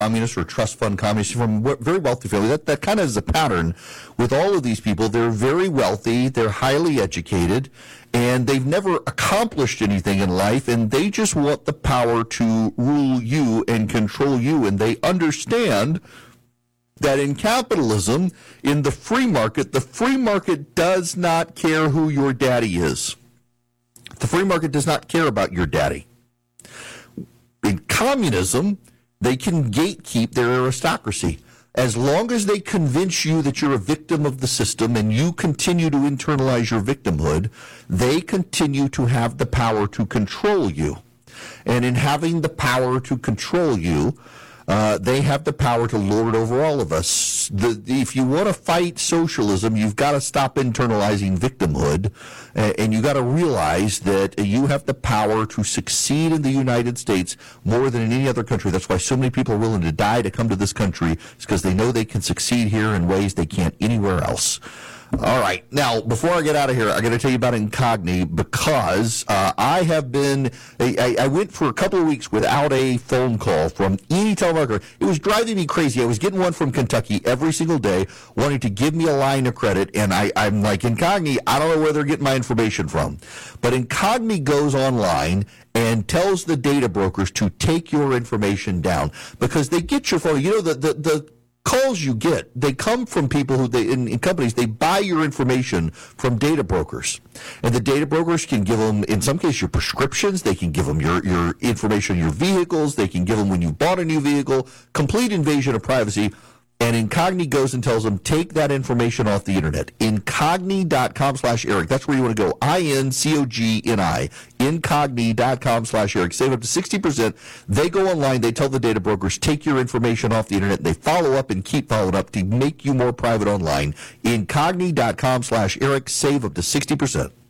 communists or trust fund communists from very wealthy families. That kind of is a pattern with all of these people. They're very wealthy, they're highly educated, and they've never accomplished anything in life, and they just want the power to rule you and control you, and they understand that in capitalism, in the free market does not care who your daddy is. The free market does not care about your daddy. In communism, they can gatekeep their aristocracy. As long as they convince you that you're a victim of the system and you continue to internalize your victimhood, they continue to have the power to control you. And in having the power to control you, they have the power to lord over all of us. If you want to fight socialism, you've got to stop internalizing victimhood, and you got to realize that you have the power to succeed in the United States more than in any other country. That's why so many people are willing to die to come to this country. It's because they know they can succeed here in ways they can't anywhere else. All right. Now, before I get out of here, I got to tell you about Incogni because I went for a couple of weeks without a phone call from any telemarketer. It was driving me crazy. I was getting one from Kentucky every single day wanting to give me a line of credit, and I'm like, Incogni, I don't know where they're getting my information from. But Incogni goes online and tells the data brokers to take your information down because they get your phone. You know, the calls you get, they come from people who in companies, they buy your information from data brokers. And the data brokers can give them, in some cases, your prescriptions. They can give them your information, your vehicles. They can give them when you bought a new vehicle. Complete invasion of privacy. And Incogni goes and tells them, take that information off the internet. Incogni.com/Eric. That's where you want to go. INCOGNI. Incogni.com/Eric. Save up to 60%. They go online. They tell the data brokers, take your information off the internet. They follow up and keep following up to make you more private online. Incogni.com/Eric. Save up to 60%.